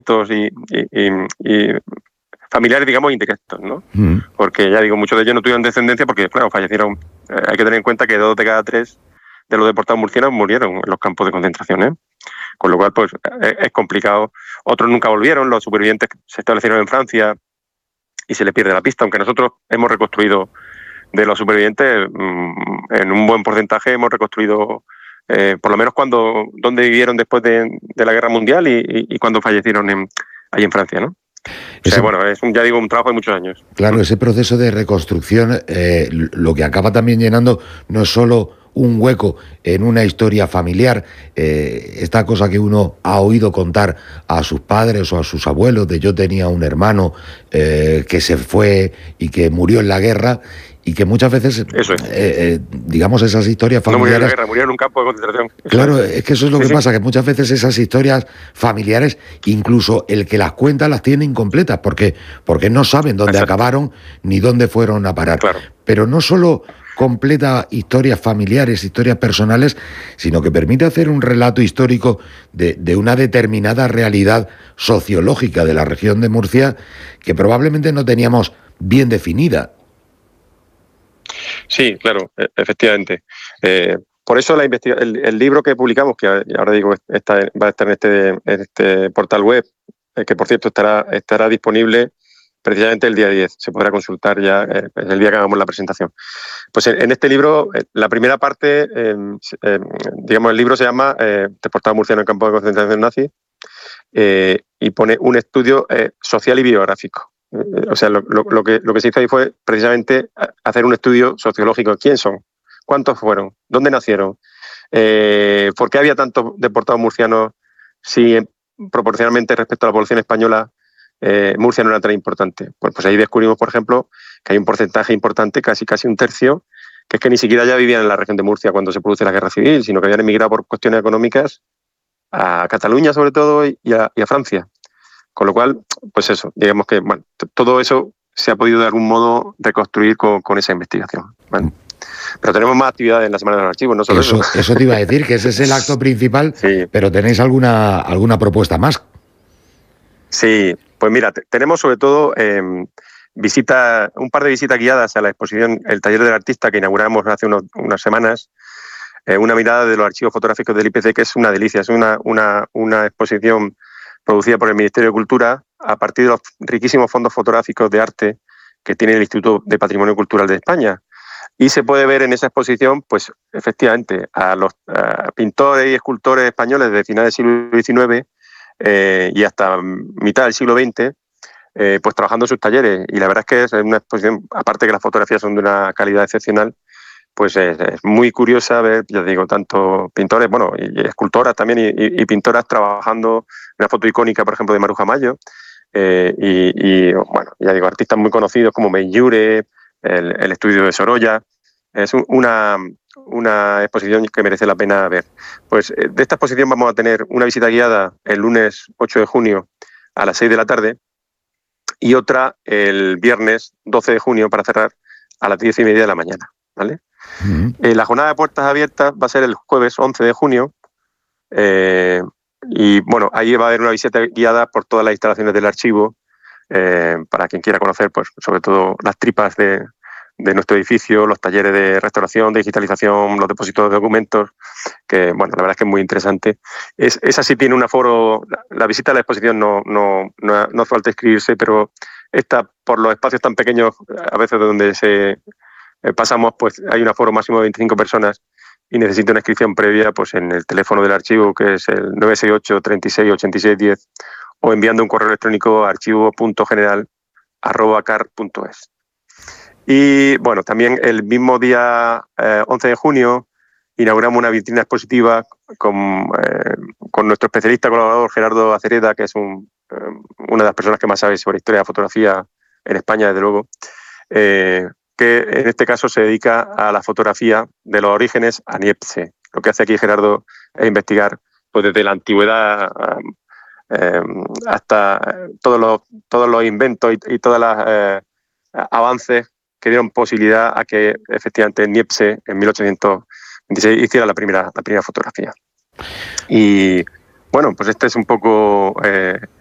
y familiares, digamos, indirectos, ¿no? Porque ya digo, muchos de ellos no tuvieron descendencia porque, claro, fallecieron. Hay que tener en cuenta que 2 de cada 3 de los deportados murcianos murieron en los campos de concentración, ¿eh? Con lo cual, pues, es complicado. Otros nunca volvieron, los supervivientes se establecieron en Francia y se les pierde la pista, aunque nosotros hemos reconstruido de los supervivientes, en un buen porcentaje hemos reconstruido por lo menos dónde vivieron después de la Guerra Mundial y cuando fallecieron ahí en Francia, ¿no? O sea, bueno, es un trabajo de muchos años. Claro, ese proceso de reconstrucción lo que acaba también llenando no es solo un hueco en una historia familiar, esta cosa que uno ha oído contar a sus padres o a sus abuelos, de yo tenía un hermano que se fue y que murió en la guerra, y que muchas veces, eso es. Digamos, esas historias familiares... No murió en la guerra, murió en un campo de concentración. Claro, es que eso es lo que pasa, que muchas veces esas historias familiares, incluso el que las cuenta las tiene incompletas, porque no saben dónde acabaron ni dónde fueron a parar. Claro. Pero no solo completa historias familiares, historias personales, sino que permite hacer un relato histórico de una determinada realidad sociológica de la región de Murcia que probablemente no teníamos bien definida. Sí, claro, efectivamente. Por eso el libro que publicamos, que ahora digo va a estar en este portal web, que por cierto estará disponible precisamente el día 10, se podrá consultar ya el día que hagamos la presentación. Pues en este libro, la primera parte, digamos, el libro se llama Deportado murciano en campo de concentración nazi, y pone un estudio social y biográfico. O sea, lo que se hizo ahí fue precisamente hacer un estudio sociológico. ¿Quién son? ¿Cuántos fueron? ¿Dónde nacieron? ¿Por qué había tantos deportados murcianos si proporcionalmente respecto a la población española Murcia no era tan importante? Pues ahí descubrimos, por ejemplo, que hay un porcentaje importante, casi un tercio, que es que ni siquiera ya vivían en la región de Murcia cuando se produce la guerra civil, sino que habían emigrado por cuestiones económicas a Cataluña sobre todo y a Francia. Con lo cual, pues eso, digamos que bueno, todo eso se ha podido de algún modo reconstruir con esa investigación. Bueno, pero tenemos más actividades en la Semana de los Archivos, no solo eso. Eso te iba a decir, que ese es el acto principal, sí. Pero ¿tenéis alguna propuesta más? Sí, pues mira, tenemos sobre todo un par de visitas guiadas a la exposición El Taller del Artista que inauguramos hace unas semanas. Una mirada de los archivos fotográficos del IPC, que es una delicia, es una exposición producida por el Ministerio de Cultura a partir de los riquísimos fondos fotográficos de arte que tiene el Instituto de Patrimonio Cultural de España. Y se puede ver en esa exposición, pues efectivamente, a los pintores y escultores españoles de finales del siglo XIX y hasta mitad del siglo XX, pues trabajando en sus talleres. Y la verdad es que es una exposición, aparte que las fotografías son de una calidad excepcional, pues es muy curiosa ver, ya digo, tanto pintores, bueno, y escultoras también, y pintoras trabajando en una foto icónica, por ejemplo, de Maruja Mayo, y bueno, ya digo, artistas muy conocidos como Menjure, el estudio de Sorolla. Es una exposición que merece la pena ver. Pues de esta exposición vamos a tener una visita guiada el lunes 8 de junio a las 6 de la tarde y otra el viernes 12 de junio para cerrar a las 10:30 de la mañana, ¿vale? La jornada de puertas abiertas va a ser el jueves 11 de junio y bueno, ahí va a haber una visita guiada por todas las instalaciones del archivo para quien quiera conocer, pues sobre todo las tripas de nuestro edificio, los talleres de restauración, de digitalización, los depósitos de documentos, que bueno, la verdad es que es muy interesante. Esa sí tiene un aforo, la visita a la exposición no hace falta inscribirse, pero esta, por los espacios tan pequeños, a veces donde pasamos, pues hay un aforo máximo de 25 personas y necesita una inscripción previa pues en el teléfono del archivo, que es el 968 36 86 10, o enviando un correo electrónico a archivo.general@car.es. Y bueno, también el mismo día 11 de junio inauguramos una vitrina expositiva con nuestro especialista colaborador Gerardo Acereda, que es una de las personas que más sabe sobre historia de la fotografía en España, desde luego, que en este caso se dedica a la fotografía de los orígenes a Niepce. Lo que hace aquí Gerardo es investigar pues, desde la antigüedad hasta todos los inventos y todos los avances que dieron posibilidad a que efectivamente Niepce en 1826 hiciera la primera fotografía. Y bueno, pues este es un poco